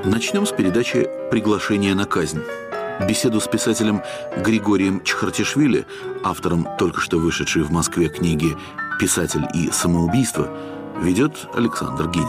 Начнем с передачи «Приглашение на казнь». Беседу с писателем Григорием Чхартишвили, автором только что вышедшей в Москве книги «Писатель и самоубийство», ведет Александр Гинин.